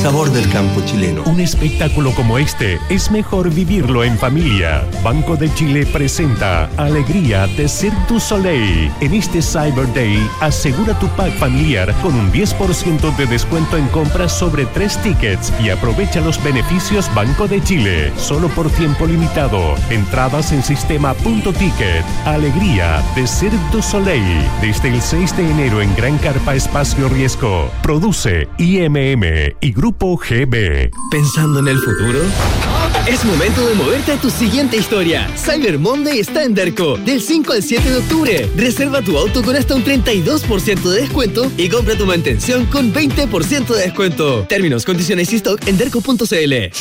sabor del campo chileno. Un espectáculo como este es mejor vivirlo en familia. Banco de Chile presenta Alegría de Cirque du Soleil. En este Cyber Day, asegura tu pack familiar con un 10% de descuento en compras sobre 3 tickets y aprovecha los beneficios Banco de Chile. Solo por tiempo limitado. Entradas en sistema.ticket. Alegría de Cirque du Soleil. Desde el 6 de enero en Gran Carpa Espacio Riesgo. Produce IMM y Grupo GB. ¿Pensando en el futuro? Es momento de moverte a tu siguiente historia. Cyber Monday está en Derco, del 5 al 7 de octubre. Reserva tu auto con hasta un 32% de descuento y compra tu mantención con 20% de descuento. Términos, condiciones y stock en derco.cl.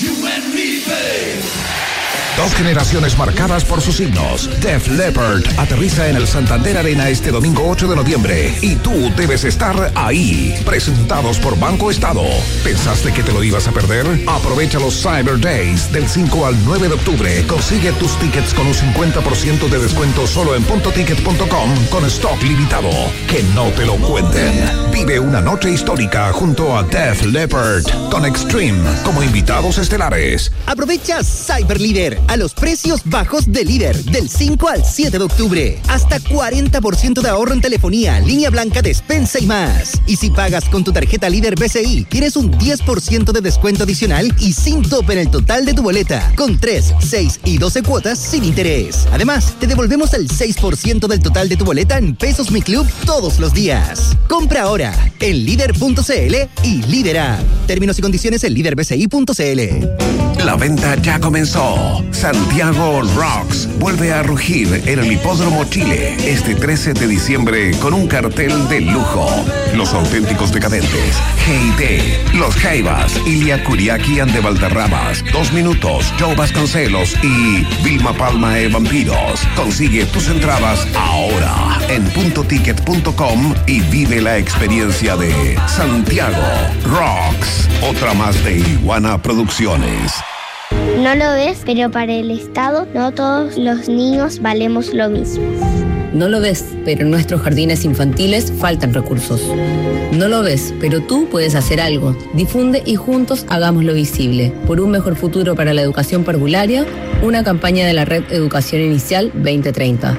2 generaciones marcadas por sus signos. Def Leppard aterriza en el Santander Arena este domingo 8 de noviembre y tú debes estar ahí. Presentados por Banco Estado. ¿Pensaste que te lo ibas a perder? Aprovecha los Cyber Days del 5 al 9 de octubre. Consigue tus tickets con un 50% de descuento solo en puntoticket.com con stock limitado. Que no te lo cuenten. Vive una noche histórica junto a Def Leppard con Extreme como invitados estelares. Aprovecha Cyber Líder a los precios bajos de Líder del 5 al 7 de octubre. Hasta 40% de ahorro en telefonía, línea blanca, despensa y más. Y si pagas con tu tarjeta Líder BCI, tienes un 10% de descuento adicional y sin tope en el total de tu boleta, con 3, 6 y 12 cuotas sin interés. Además, te devolvemos el 6% del total de tu boleta en Pesos Mi Club todos los días. Compra ahora en líder.cl y Líder App. Términos y condiciones en líderbci.cl. La venta ya comenzó. Santiago Rocks vuelve a rugir en el Hipódromo Chile este 13 de diciembre con un cartel de lujo. Los auténticos decadentes, G&D, Los Jaivas, Ilia Kuriaki and de Valderramas, 2 Minutos, Joe Vasconcelos y Vilma Palma e Vampiros. Consigue tus entradas ahora en puntoticket.com y vive la experiencia de Santiago Rocks. Otra más de Iguana Producciones. No lo ves, pero para el Estado no todos los niños valemos lo mismo. No lo ves, pero en nuestros jardines infantiles faltan recursos. No lo ves, pero tú puedes hacer algo. Difunde y juntos hagámoslo visible. Por un mejor futuro para la educación parvularia, una campaña de la Red Educación Inicial 2030.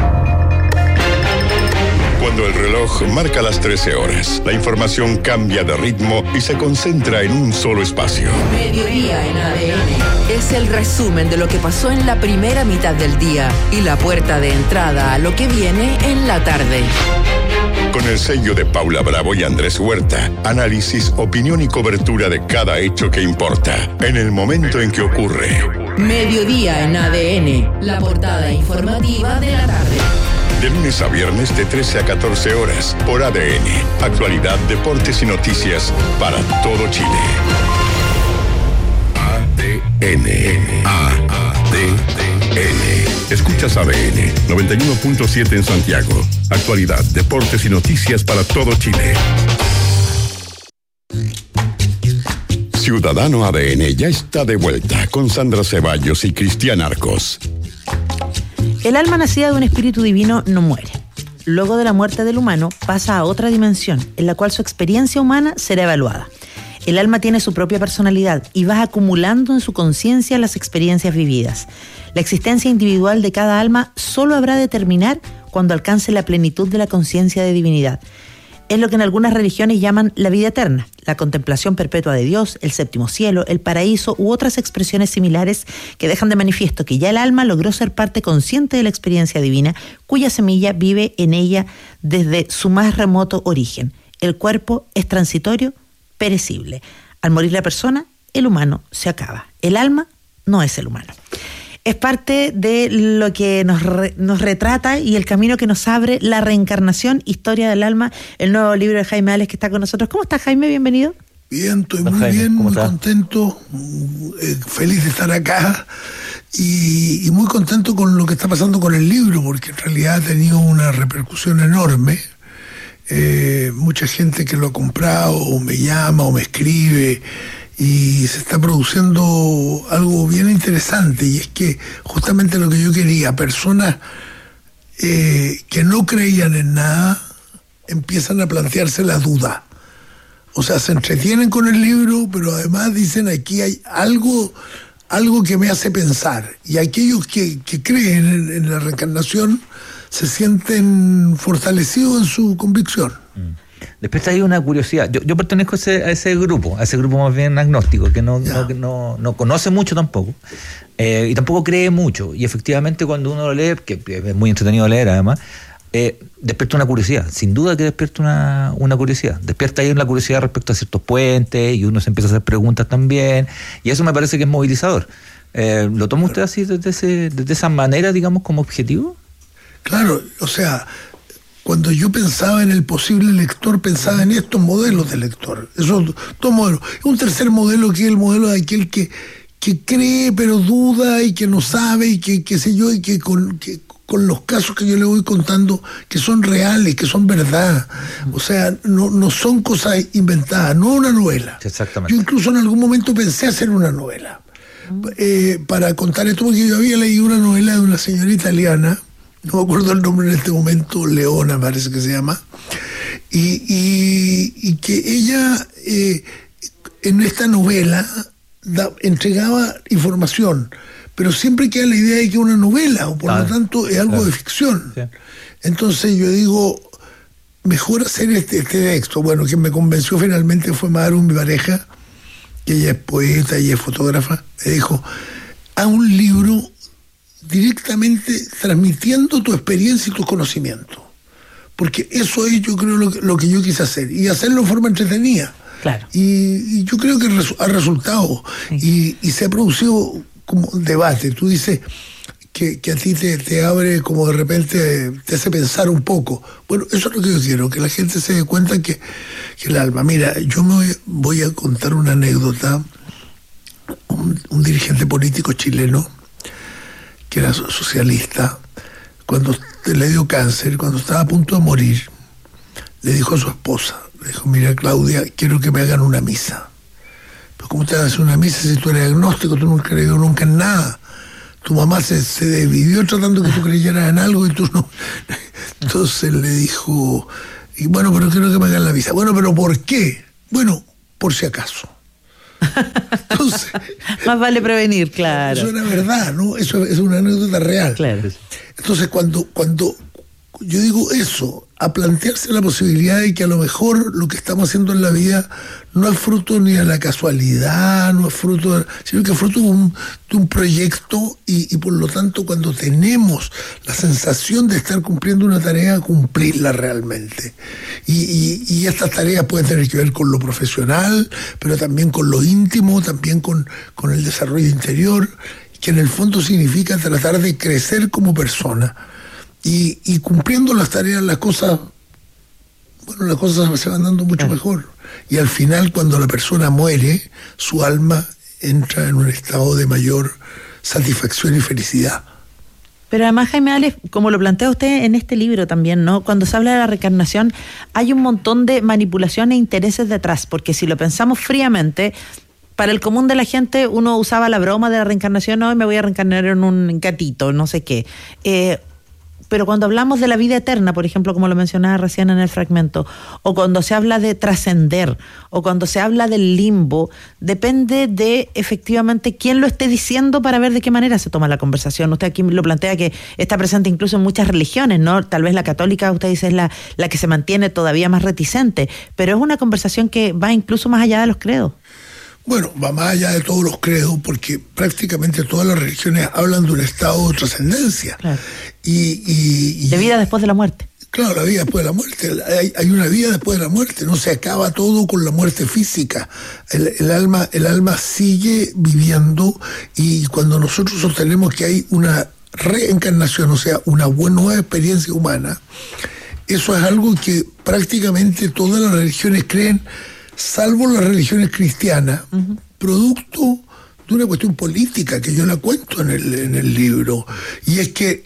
Cuando el reloj marca las 13 horas, la información cambia de ritmo y se concentra en un solo espacio. Mediodía en ADN. Es el resumen de lo que pasó en la primera mitad del día y la puerta de entrada a lo que viene en la tarde. Con el sello de Paula Bravo y Andrés Huerta, análisis, opinión y cobertura de cada hecho que importa, en el momento en que ocurre. Mediodía en ADN, la portada informativa de la tarde. De lunes a viernes de 13 a 14 horas por ADN. Actualidad, deportes y noticias para todo Chile. ADN. Escuchas ADN 91.7 en Santiago. Actualidad, deportes y noticias para todo Chile. Ciudadano ADN ya está de vuelta con Sandra Ceballos y Cristian Arcos. El alma nacida de un espíritu divino no muere. Luego de la muerte del humano pasa a otra dimensión, en la cual su experiencia humana será evaluada. El alma tiene su propia personalidad y va acumulando en su conciencia las experiencias vividas. La existencia individual de cada alma solo habrá de terminar cuando alcance la plenitud de la conciencia de divinidad. Es lo que en algunas religiones llaman la vida eterna, la contemplación perpetua de Dios, el séptimo cielo, el paraíso u otras expresiones similares que dejan de manifiesto que ya el alma logró ser parte consciente de la experiencia divina, cuya semilla vive en ella desde su más remoto origen. El cuerpo es transitorio, perecible. Al morir la persona, el humano se acaba. El alma no es el humano. Es parte de lo que nos retrata y el camino que nos abre la reencarnación, Historia del Alma, el nuevo libro de Jaime Ales que está con nosotros. ¿Cómo estás, Jaime? Bienvenido. Bien, estoy muy bien, muy contento, feliz de estar acá y muy contento con lo que está pasando con el libro, porque en realidad ha tenido una repercusión enorme. Mucha gente que lo ha comprado o me llama o me escribe, y se está produciendo algo bien interesante, y es que justamente lo que yo quería, personas que no creían en nada empiezan a plantearse la duda. O sea, se entretienen con el libro, pero además dicen aquí hay algo que me hace pensar. Y aquellos que creen en la reencarnación se sienten fortalecidos en su convicción. Después hay una curiosidad. Yo pertenezco a ese grupo más bien agnóstico, que no conoce mucho tampoco, y tampoco cree mucho. Y efectivamente cuando uno lo lee, que es muy entretenido leer además, despierta una curiosidad. Sin duda que despierta una curiosidad. Despierta ahí una curiosidad respecto a ciertos puentes, y uno se empieza a hacer preguntas también, y eso me parece que es movilizador. ¿Lo toma usted así desde esa manera, digamos, como objetivo? Claro, o sea, cuando yo pensaba en el posible lector, pensaba en estos modelos de lector. Esos dos modelos. Un tercer modelo que es el modelo de aquel que cree pero duda y que no sabe y que qué sé yo, y que con los casos que yo le voy contando, que son reales, que son verdad. O sea, no son cosas inventadas, no una novela. Exactamente. Yo incluso en algún momento pensé hacer una novela. Para contar esto, porque yo había leído una novela de una señora italiana, no me acuerdo el nombre en este momento, Leona parece que se llama, y que ella en esta novela entregaba información, pero siempre queda la idea de que es una novela, o por lo tanto es algo de ficción. Sí. Entonces yo digo, mejor hacer este texto. Bueno, quien me convenció finalmente fue Maru, mi pareja, que ella es poeta y es fotógrafa. Me dijo, haz un libro directamente transmitiendo tu experiencia y tus conocimientos, porque eso es, yo creo, lo que yo quise hacer, y hacerlo de forma entretenida. Claro. Y yo creo que ha resultado, sí. y se ha producido como un debate. Tú dices que a ti te abre, como de repente te hace pensar un poco. Bueno, eso es lo que yo quiero, que la gente se dé cuenta que el alma. Mira, yo me voy a contar una anécdota. Un dirigente político chileno, que era socialista, cuando le dio cáncer, cuando estaba a punto de morir, le dijo a su esposa, le dijo, mira, Claudia, quiero que me hagan una misa. Pero ¿cómo te vas a hacer una misa si tú eres agnóstico, tú no has creído nunca en nada? Tu mamá se dividió tratando que tú creyeras en algo y tú no. Entonces le dijo, y bueno, pero quiero que me hagan la misa. Bueno, pero ¿por qué? Bueno, por si acaso. Entonces, más vale prevenir, claro. Eso era verdad, ¿no? Eso es una anécdota real. Claro. Entonces, cuando yo digo eso, a plantearse la posibilidad de que a lo mejor lo que estamos haciendo en la vida no es fruto ni de la casualidad, no es fruto sino que es fruto de un proyecto, y por lo tanto cuando tenemos la sensación de estar cumpliendo una tarea, cumplirla realmente. Y estas tareas pueden tener que ver con lo profesional, pero también con lo íntimo, también con el desarrollo interior, que en el fondo significa tratar de crecer como persona. Y cumpliendo las tareas, las cosas se van dando mucho mejor. Y al final, cuando la persona muere, su alma entra en un estado de mayor satisfacción y felicidad. Pero además, Jaime Alex, como lo plantea usted en este libro también, ¿no? Cuando se habla de la reencarnación, hay un montón de manipulación e intereses detrás, porque si lo pensamos fríamente, para el común de la gente, uno usaba la broma de la reencarnación, hoy me voy a reencarnar en un gatito, no sé qué. Pero cuando hablamos de la vida eterna, por ejemplo, como lo mencionaba recién en el fragmento, o cuando se habla de trascender, o cuando se habla del limbo, depende de efectivamente quién lo esté diciendo para ver de qué manera se toma la conversación. Usted aquí lo plantea que está presente incluso en muchas religiones, ¿no? Tal vez la católica, usted dice, es la que se mantiene todavía más reticente, pero es una conversación que va incluso más allá de los credos. Bueno, va más allá de todos los credos, porque prácticamente todas las religiones hablan de un estado de trascendencia. Claro. Y de vida después de la muerte. Claro, la vida después de la muerte. Hay una vida después de la muerte. No se acaba todo con la muerte física. El alma sigue viviendo, y cuando nosotros sostenemos que hay una reencarnación, o sea, una nueva experiencia humana, eso es algo que prácticamente todas las religiones creen, salvo las religiones cristianas, producto de una cuestión política que yo la cuento en el libro, y es que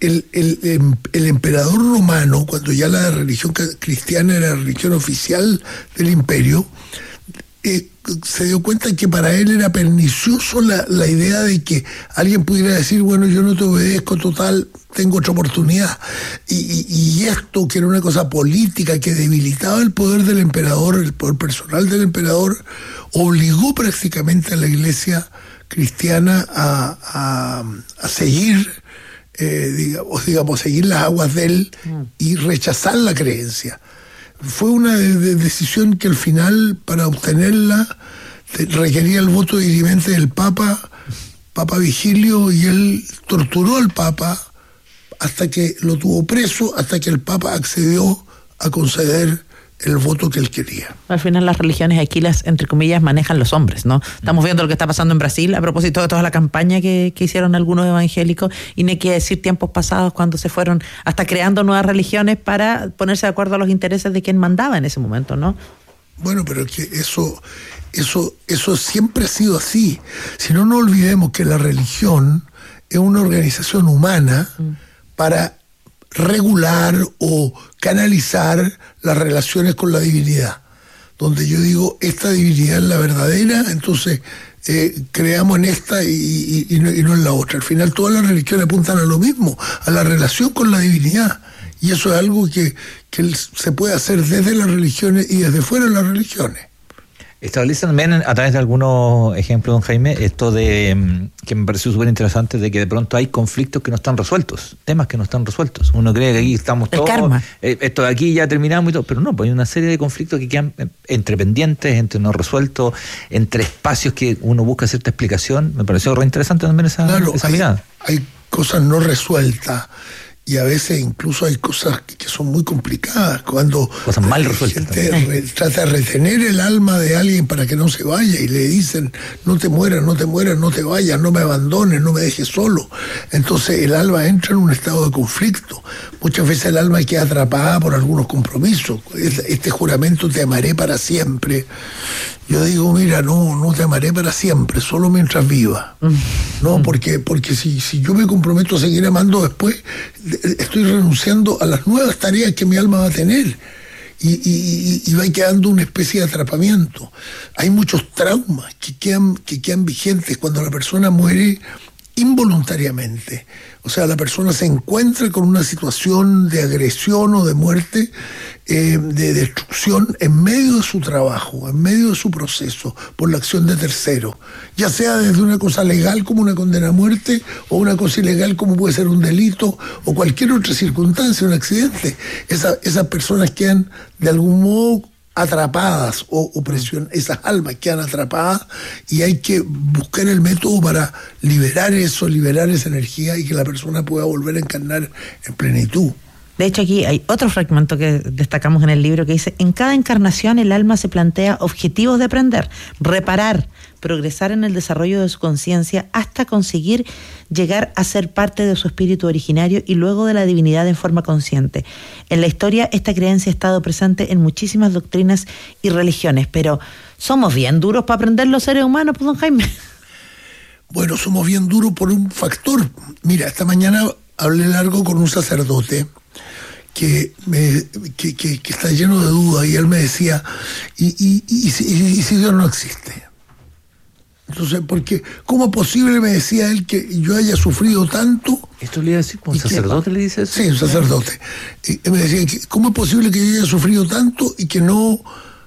el emperador romano, cuando ya la religión cristiana era la religión oficial del imperio, se dio cuenta que para él era pernicioso la idea de que alguien pudiera decir, bueno, yo no te obedezco, total, tengo otra oportunidad. Y esto, que era una cosa política que debilitaba el poder del emperador, el poder personal del emperador, obligó prácticamente a la Iglesia cristiana a seguir, digamos, seguir las aguas de él y rechazar la creencia. Fue una decisión que al final, para obtenerla, requería el voto dirimente del Papa Vigilio, y él torturó al Papa hasta que lo tuvo preso, hasta que el Papa accedió a conceder el voto que él quería. Al final las religiones aquí las, entre comillas, manejan los hombres, ¿no? Estamos viendo lo que está pasando en Brasil a propósito de toda la campaña que hicieron algunos evangélicos, y no hay que decir tiempos pasados cuando se fueron hasta creando nuevas religiones para ponerse de acuerdo a los intereses de quien mandaba en ese momento, ¿no? Bueno, pero que eso siempre ha sido así. Si no, no olvidemos que la religión es una organización humana para regular o canalizar las relaciones con la divinidad, donde yo digo, esta divinidad es la verdadera, entonces creamos en esta y no en la otra. Al final todas las religiones apuntan a lo mismo, a la relación con la divinidad, y eso es algo que se puede hacer desde las religiones y desde fuera de las religiones. Establecen también, a través de algunos ejemplos, don Jaime, esto de que me pareció súper interesante, de que de pronto hay conflictos que no están resueltos, temas que no están resueltos. Uno cree que aquí estamos todos, esto de aquí ya terminamos y todo, pero no, pues hay una serie de conflictos que quedan entre pendientes, entre no resueltos, entre espacios que uno busca cierta explicación. Me pareció re interesante también esa mirada. Hay cosas no resueltas. Y a veces incluso hay cosas que son muy complicadas, cuando cosas mal resueltas, gente trata de retener el alma de alguien para que no se vaya, y le dicen, no te mueras, no te vayas, no me abandones, no me dejes solo. Entonces el alma entra en un estado de conflicto. Muchas veces el alma queda atrapada por algunos compromisos. Este juramento, te amaré para siempre. Yo digo, mira, no te amaré para siempre, solo mientras viva. No, porque si yo me comprometo a seguir amando después, estoy renunciando a las nuevas tareas que mi alma va a tener. Y va quedando una especie de atrapamiento. Hay muchos traumas que quedan vigentes cuando la persona muere involuntariamente. O sea, la persona se encuentra con una situación de agresión o de muerte, de destrucción en medio de su trabajo, en medio de su proceso, por la acción de terceros. Ya sea desde una cosa legal como una condena a muerte, o una cosa ilegal como puede ser un delito, o cualquier otra circunstancia, un accidente. Esas personas quedan de algún modo atrapadas, o presión, esas almas quedan atrapadas, y hay que buscar el método para liberar eso, liberar esa energía, y que la persona pueda volver a encarnar en plenitud. De hecho, aquí hay otro fragmento que destacamos en el libro que dice: en cada encarnación el alma se plantea objetivos de aprender, reparar, progresar en el desarrollo de su conciencia hasta conseguir llegar a ser parte de su espíritu originario y luego de la divinidad en forma consciente. En la historia esta creencia ha estado presente en muchísimas doctrinas y religiones, pero somos bien duros para aprender los seres humanos, pues, don Jaime. Bueno, somos bien duros por un factor. Mira, esta mañana hablé largo con un sacerdote que está lleno de dudas, y él me decía, ¿y si Dios no existe? Entonces, porque ¿cómo es posible, me decía él, que yo haya sufrido tanto? ¿Esto le iba a decir? ¿Un sacerdote le dice eso? Sí, un sacerdote. Y me decía, ¿cómo es posible que yo haya sufrido tanto y que no,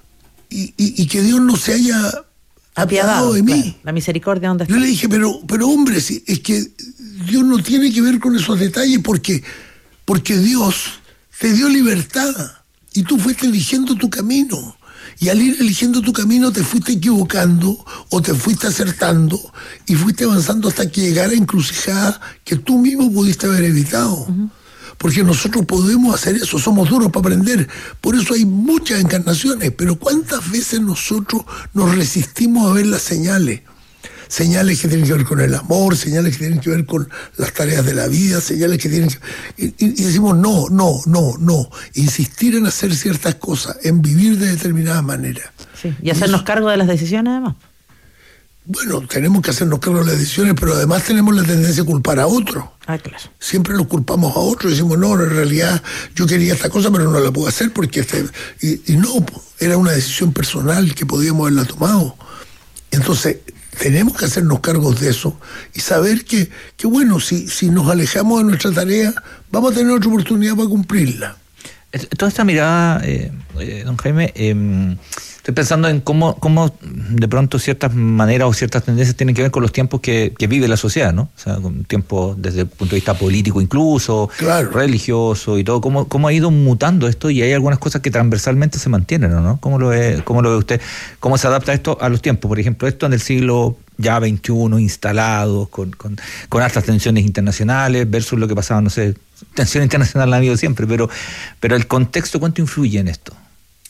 y que Dios no se haya apiadado de mí? Claro, la misericordia, ¿dónde está? Yo le dije, pero hombre, es que Dios no tiene que ver con esos detalles, porque Dios te dio libertad y tú fuiste eligiendo tu camino. Y al ir eligiendo tu camino te fuiste equivocando o te fuiste acertando y fuiste avanzando hasta que llegara a encrucijada que tú mismo pudiste haber evitado. Porque nosotros podemos hacer eso, somos duros para aprender. Por eso hay muchas encarnaciones, pero ¿cuántas veces nosotros nos resistimos a ver las señales? Señales que tienen que ver con el amor, señales que tienen que ver con las tareas de la vida, señales que tienen que... Y decimos no. Insistir en hacer ciertas cosas, en vivir de determinada manera. Sí, y hacernos cargo de las decisiones, además. bueno, tenemos que hacernos cargo de las decisiones, pero además tenemos la tendencia a culpar a otros. Claro. Siempre los culpamos a otros y decimos, no, en realidad yo quería esta cosa, pero no la puedo hacer porque y no, era una decisión personal que podíamos haberla tomado. Entonces, tenemos que hacernos cargos de eso y saber que bueno, si nos alejamos de nuestra tarea, vamos a tener otra oportunidad para cumplirla. Toda esta mirada, don Jaime, estoy pensando en cómo de pronto ciertas maneras o ciertas tendencias tienen que ver con los tiempos que vive la sociedad, ¿no? O sea, con tiempos desde el punto de vista político incluso, claro, religioso y todo, cómo ha ido mutando esto, y hay algunas cosas que transversalmente se mantienen, ¿no? ¿Cómo lo ve usted? ¿Cómo se adapta esto a los tiempos? Por ejemplo, esto en el siglo ya XXI, instalados, con altas tensiones internacionales versus lo que pasaba, no sé, tensión internacional ha habido siempre, pero el contexto, ¿cuánto influye en esto?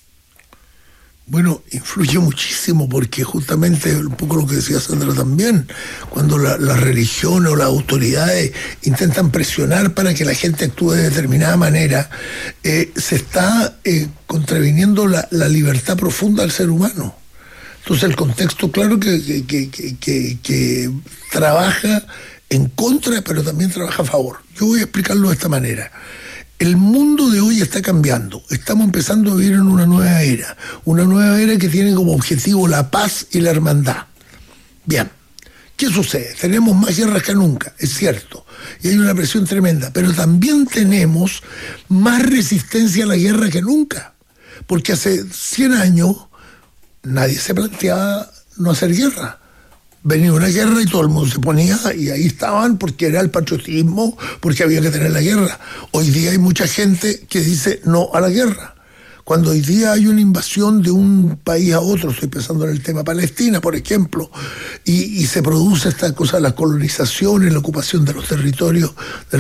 Bueno, influye muchísimo porque justamente un poco lo que decía Sandra también, cuando las religiones o las autoridades intentan presionar para que la gente actúe de determinada manera, se está contraviniendo la libertad profunda del ser humano. Entonces el contexto, claro que trabaja en contra, pero también trabaja a favor. Yo voy a explicarlo de esta manera. El mundo de hoy está cambiando. Estamos empezando a vivir en una nueva era que tiene como objetivo la paz y la hermandad. Bien, ¿qué sucede? Tenemos más guerras que nunca, es cierto, y hay una presión tremenda, pero también tenemos más resistencia a la guerra que nunca, porque hace 100 años nadie se planteaba no hacer guerra. Venía una guerra y todo el mundo se ponía, y ahí estaban porque era el patriotismo, porque había que tener la guerra. Hoy día hay mucha gente que dice no a la guerra. Cuando hoy día hay una invasión de un país a otro, estoy pensando en el tema Palestina, por ejemplo, y se produce esta cosa de la colonización y la ocupación de los territorios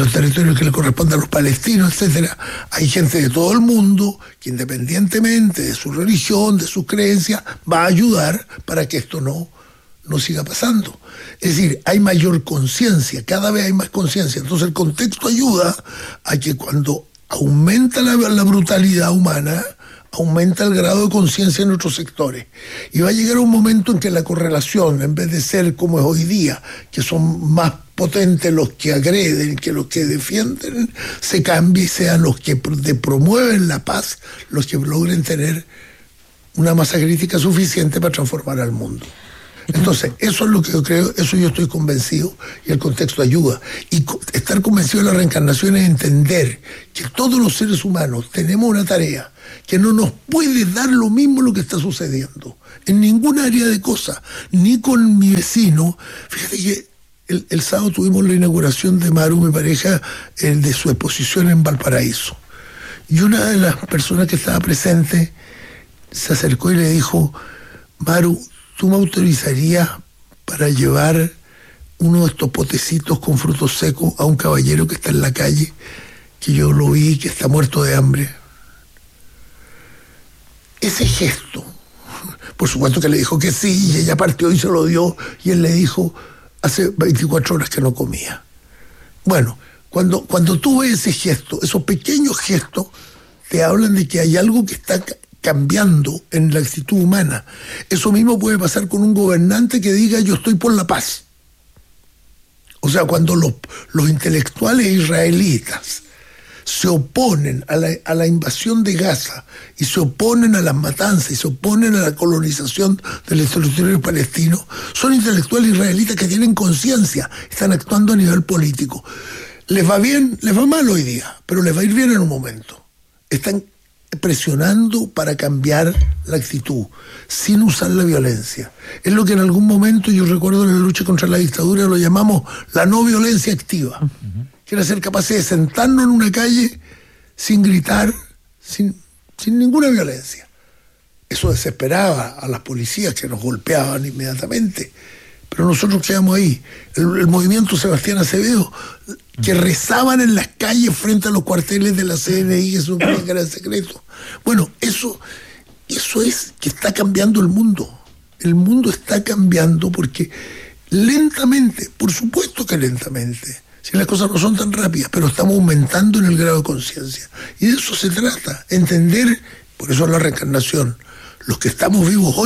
que le corresponden a los palestinos, etcétera. Hay gente de todo el mundo que, independientemente de su religión, de sus creencias, va a ayudar para que esto no siga pasando. Es decir, hay mayor conciencia, cada vez hay más conciencia. Entonces el contexto ayuda a que cuando aumenta la brutalidad humana, aumenta el grado de conciencia en otros sectores. Y va a llegar un momento en que la correlación, en vez de ser como es hoy día, que son más potentes los que agreden que los que defienden, se cambie y sean los que promueven la paz, los que logren tener una masa crítica suficiente para transformar al mundo. Entonces, eso es lo que yo creo, eso yo estoy convencido, y el contexto ayuda. Y estar convencido de la reencarnación es entender que todos los seres humanos tenemos una tarea, que no nos puede dar lo mismo lo que está sucediendo, en ningún área de cosas, ni con mi vecino. Fíjate que el sábado tuvimos la inauguración de Maru, mi pareja, de su exposición en Valparaíso. Y una de las personas que estaba presente se acercó y le dijo: Maru, ¿tú me autorizarías para llevar uno de estos potecitos con frutos secos a un caballero que está en la calle, que yo lo vi, que está muerto de hambre? Ese gesto, por supuesto que le dijo que sí, y ella partió y se lo dio, y él le dijo: hace 24 horas que no comía. Bueno, cuando tú ves ese gesto, esos pequeños gestos, te hablan de que hay algo que está cambiando en la actitud humana. Eso mismo puede pasar con un gobernante que diga: yo estoy por la paz. O sea, cuando los intelectuales israelitas se oponen a la invasión de Gaza, y se oponen a las matanzas, y se oponen a la colonización del territorio palestino, son intelectuales israelitas que tienen conciencia, están actuando a nivel político. Les va bien, les va mal hoy día, pero les va a ir bien en un momento. Están presionando para cambiar la actitud, sin usar la violencia. Es lo que en algún momento, yo recuerdo en la lucha contra la dictadura, lo llamamos la no violencia activa. Que era ser capaces de sentarnos en una calle sin gritar, sin ninguna violencia. Eso desesperaba a las policías, que nos golpeaban inmediatamente, pero nosotros quedamos ahí. El movimiento Sebastián Acevedo, que rezaban en las calles frente a los cuarteles de la CNI, que suponía que era secreto. Bueno, eso es que está cambiando el mundo. El mundo está cambiando porque lentamente, por supuesto que lentamente, si las cosas no son tan rápidas, pero estamos aumentando en el grado de conciencia. Y de eso se trata, entender, por eso la reencarnación. Los que estamos vivos hoy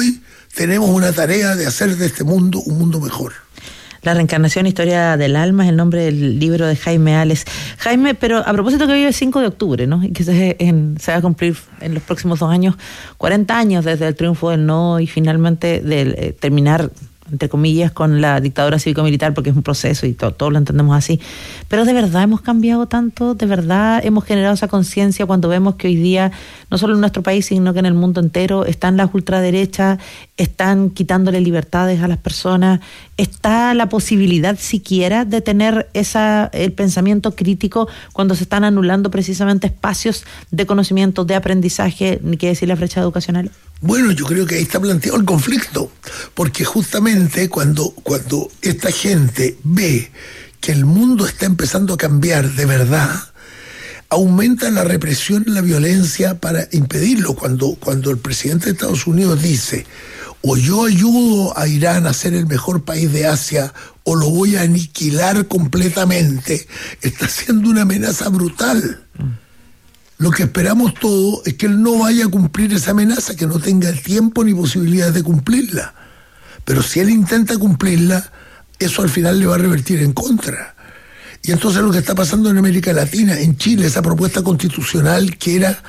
tenemos una tarea de hacer de este mundo un mundo mejor. La reencarnación, historia del alma, es el nombre del libro de Jaime Ales. Jaime, pero a propósito que hoy es el 5 de octubre, ¿no? Y que se va a cumplir en los próximos 2 años, 40 años desde el triunfo del no y finalmente del terminar, entre comillas, con la dictadura cívico-militar, porque es un proceso y todos lo entendemos así. Pero ¿de verdad hemos cambiado tanto? ¿De verdad hemos generado esa conciencia cuando vemos que hoy día, no solo en nuestro país, sino que en el mundo entero, están las ultraderechas, están quitándole libertades a las personas? ¿Está la posibilidad siquiera de tener el pensamiento crítico cuando se están anulando precisamente espacios de conocimiento, de aprendizaje, ni qué decir la brecha educacional? Bueno, yo creo que ahí está planteado el conflicto, porque justamente cuando esta gente ve que el mundo está empezando a cambiar de verdad, aumenta la represión y la violencia para impedirlo. Cuando el presidente de Estados Unidos dice, o yo ayudo a Irán a ser el mejor país de Asia, o lo voy a aniquilar completamente, está siendo una amenaza brutal. Lo que esperamos todos es que él no vaya a cumplir esa amenaza, que no tenga el tiempo ni posibilidades de cumplirla. Pero si él intenta cumplirla, eso al final le va a revertir en contra. Y entonces lo que está pasando en América Latina, en Chile, esa propuesta constitucional que era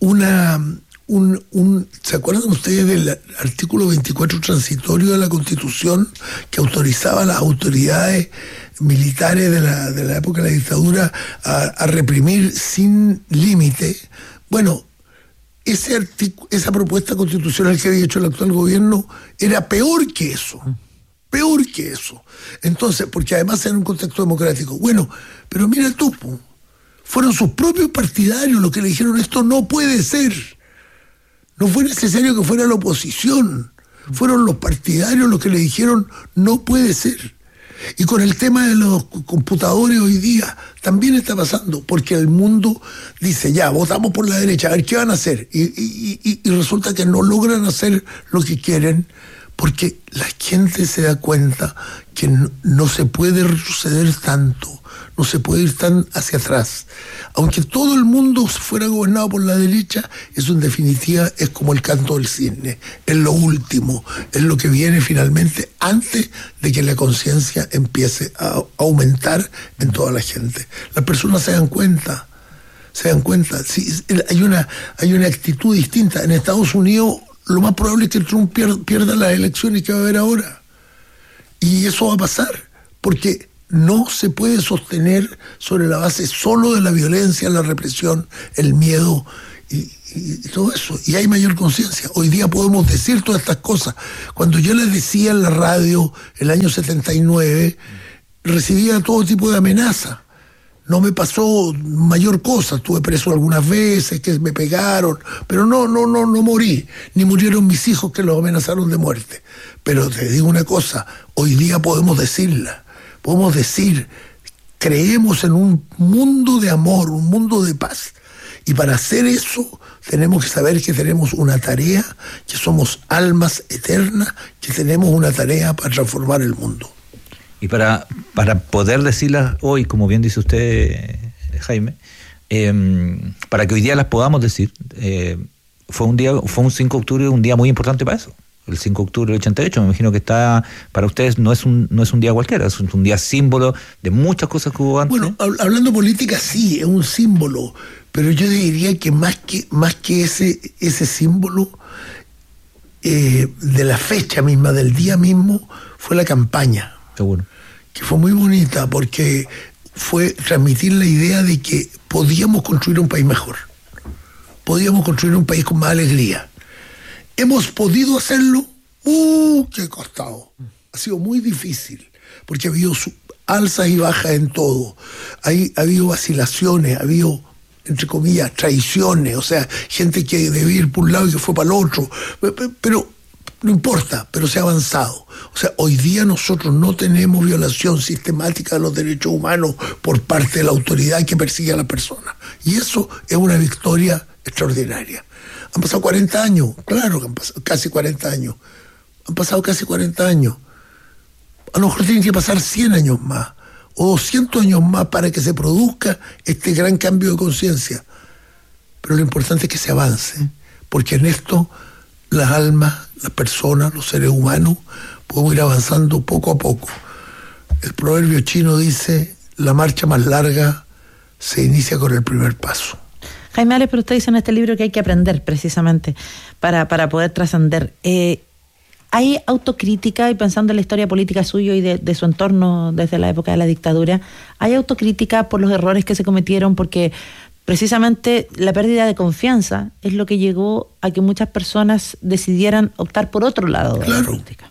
¿se acuerdan ustedes del artículo 24 transitorio de la Constitución que autorizaba a las autoridades militares de la época de la dictadura a reprimir sin límite? Bueno, esa propuesta constitucional que había hecho el actual gobierno era peor que eso. Peor que eso. Entonces, porque además era un contexto democrático. Bueno, pero mira tú, fueron sus propios partidarios los que le dijeron esto no puede ser. No fue necesario que fuera la oposición. Fueron los partidarios los que le dijeron no puede ser. Y con el tema de los computadores hoy día también está pasando, porque el mundo dice, ya, votamos por la derecha, a ver qué van a hacer. Y resulta que no logran hacer lo que quieren, porque la gente se da cuenta que no se puede retroceder tanto, no se puede ir tan hacia atrás. Aunque todo el mundo fuera gobernado por la derecha, eso en definitiva es como el canto del cisne, es lo último, es lo que viene finalmente antes de que la conciencia empiece a aumentar en toda la gente. Las personas se dan cuenta. Sí, hay una actitud distinta. En Estados Unidos lo más probable es que Trump pierda las elecciones que va a haber ahora. Y eso va a pasar, porque no se puede sostener sobre la base solo de la violencia, la represión, el miedo y todo eso. Y hay mayor conciencia. Hoy día podemos decir todas estas cosas. Cuando yo les decía en la radio el año 79, recibía todo tipo de amenazas. No me pasó mayor cosa, estuve preso algunas veces, que me pegaron, pero no morí, ni murieron mis hijos que los amenazaron de muerte. Pero te digo una cosa, hoy día podemos decirla, podemos decir, creemos en un mundo de amor, un mundo de paz. Y para hacer eso tenemos que saber que tenemos una tarea, que somos almas eternas, que tenemos una tarea para transformar el mundo. Y para poder decirlas hoy, como bien dice usted, Jaime, para que hoy día las podamos decir, fue un 5 de octubre, un día muy importante para eso. El 5 de octubre del 88, me imagino que está, para ustedes no es un día cualquiera, es un día símbolo de muchas cosas que hubo antes. Bueno, hablando política sí, es un símbolo, pero yo diría que más que ese símbolo de la fecha misma, del día mismo, fue la campaña. Seguro. Que fue muy bonita porque fue transmitir la idea de que podíamos construir un país mejor. Podíamos construir un país con más alegría. ¿Hemos podido hacerlo? ¡Qué costado! Ha sido muy difícil porque ha habido alzas y bajas en todo. Ha habido vacilaciones, ha habido, entre comillas, traiciones, o sea, gente que debía ir por un lado y que fue para el otro. Pero no importa, pero se ha avanzado. O sea, hoy día nosotros no tenemos violación sistemática de los derechos humanos por parte de la autoridad que persigue a la persona. Y eso es una victoria extraordinaria. Han pasado 40 años, claro que han pasado casi 40 años. Han pasado casi 40 años. A lo mejor tienen que pasar 100 años más o 200 años más para que se produzca este gran cambio de conciencia. Pero lo importante es que se avance, porque en esto las almas, las personas, los seres humanos, podemos ir avanzando poco a poco. El proverbio chino dice, la marcha más larga se inicia con el primer paso. Jaime Ales, pero usted dice en este libro que hay que aprender precisamente para poder trascender. ¿Hay autocrítica, y pensando en la historia política suya y de su entorno desde la época de la dictadura, hay autocrítica por los errores que se cometieron? Porque precisamente la pérdida de confianza es lo que llegó a que muchas personas decidieran optar por otro lado de la política.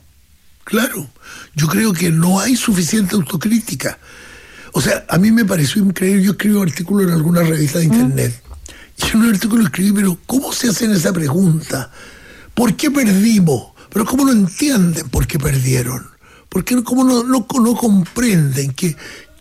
Claro, yo creo que no hay suficiente autocrítica. O sea, a mí me pareció increíble, yo escribo artículos en algunas revistas de internet, y en un artículo escribí, pero ¿cómo se hacen esa pregunta? ¿Por qué perdimos? Pero ¿cómo no entienden por qué perdieron? ¿Por qué cómo no comprenden que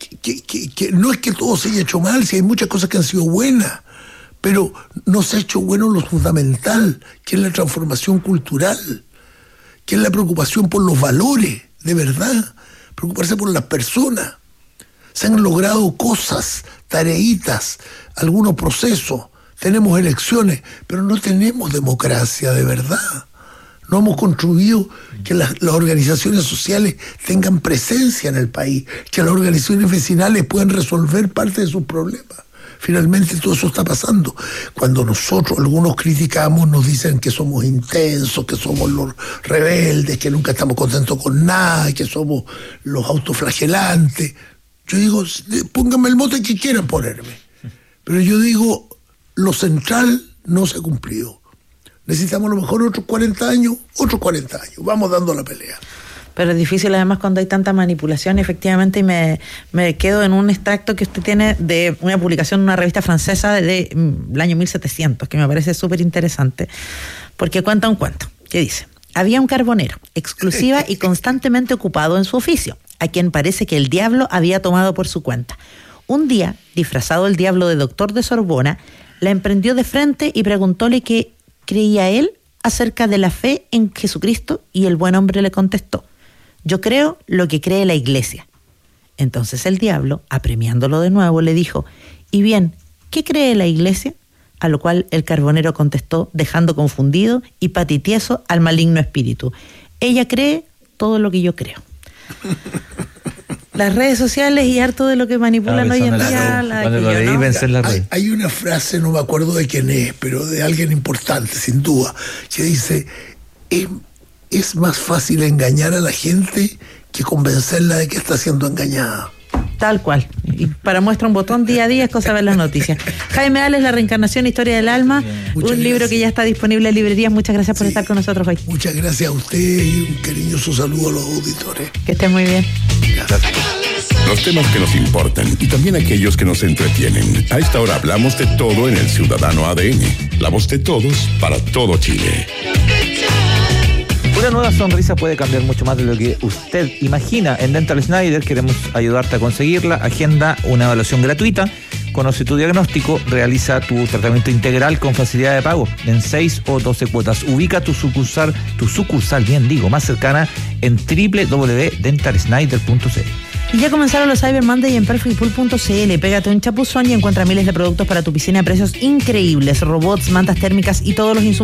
no es que todo se haya hecho mal, si hay muchas cosas que han sido buenas, pero no se ha hecho bueno lo fundamental, que es la transformación cultural, que es la preocupación por los valores, de verdad, preocuparse por las personas. Se han logrado cosas, tareitas, algunos procesos, tenemos elecciones, pero no tenemos democracia de verdad. No hemos construido que las organizaciones sociales tengan presencia en el país, que las organizaciones vecinales puedan resolver parte de sus problemas. Finalmente todo eso está pasando. Cuando nosotros, algunos criticamos, nos dicen que somos intensos, que somos los rebeldes, que nunca estamos contentos con nada, que somos los autoflagelantes. Yo digo, pónganme el mote que quieran ponerme. Pero yo digo, lo central no se ha cumplido. Necesitamos a lo mejor otros 40 años, vamos dando la pelea. Pero es difícil además cuando hay tanta manipulación, efectivamente, y me quedo en un extracto que usted tiene de una publicación en una revista francesa del año 1700, que me parece súper interesante, porque cuenta un cuento, que dice: había un carbonero, exclusiva y constantemente ocupado en su oficio, a quien parece que el diablo había tomado por su cuenta. Un día, disfrazado el diablo de doctor de Sorbona, la emprendió de frente y preguntóle qué creía él acerca de la fe en Jesucristo, y el buen hombre le contestó: yo creo lo que cree la iglesia. Entonces el diablo, apremiándolo de nuevo, le dijo: y bien, ¿qué cree la iglesia? A lo cual el carbonero contestó, dejando confundido y patitieso al maligno espíritu: ella cree todo lo que yo creo. Las redes sociales y harto de lo que manipulan hoy en día. Hay una frase, no me acuerdo de quién es, pero de alguien importante, sin duda, que dice: es más fácil engañar a la gente que convencerla de que está siendo engañada. Tal cual. Y para muestra un botón día a día es cosa de ver las noticias. Jaime Ales, La reencarnación, historia del alma, un libro que ya está disponible en librerías. Muchas gracias por estar con nosotros hoy. Muchas gracias a usted y un cariñoso saludo a los auditores. Que estén muy bien. Gracias. Los temas que nos importan y también aquellos que nos entretienen. A esta hora hablamos de todo en el Ciudadano ADN. La voz de todos para todo Chile. Una nueva sonrisa puede cambiar mucho más de lo que usted imagina. En Dental Snyder queremos ayudarte a conseguirla. Agenda una evaluación gratuita, conoce tu diagnóstico, realiza tu tratamiento integral con facilidad de pago en 6 o 12 cuotas. Ubica tu sucursal más cercana en www.dentalsnyder.cl. Y ya comenzaron los Cyber Monday en perfectpool.cl. Pégate un chapuzón y encuentra miles de productos para tu piscina a precios increíbles. Robots, mantas térmicas y todos los insumos